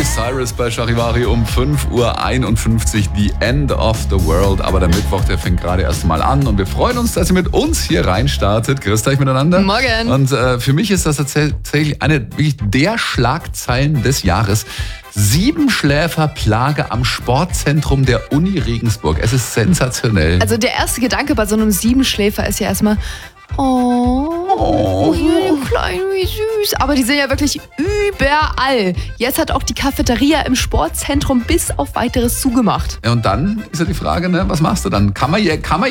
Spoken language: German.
Miley Cyrus bei Charivari um 5:51 Uhr, The End of the World. Aber der Mittwoch, der fängt gerade erst mal an und wir freuen uns, dass ihr mit uns hier reinstartet. Grüßt euch miteinander. Morgen. Und für mich ist das tatsächlich eine wirklich der Schlagzeilen des Jahres. 7-Schläfer-Plage am Sportzentrum der Uni Regensburg. Es ist sensationell. Also der erste Gedanke bei so einem 7-Schläfer ist ja erstmal, oh, wie klein, wie süß. Aber die sind ja wirklich überall. Jetzt hat auch die Cafeteria im Sportzentrum bis auf Weiteres zugemacht. Ja, und dann ist ja die Frage, ne, was machst du dann? Kann man